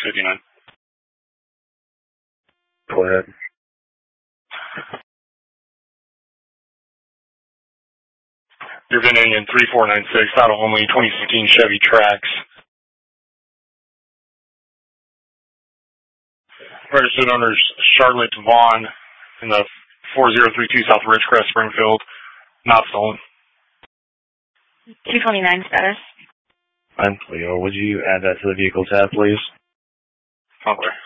59. Go ahead. Your VIN ending in 3496, title only, 2016 Chevy Trax. Registered owners Charlotte Vaughn in the 4032 South Ridgecrest, Springfield. Not stolen. 229 status. Leo, would you add that to the vehicle tab, please? Okay.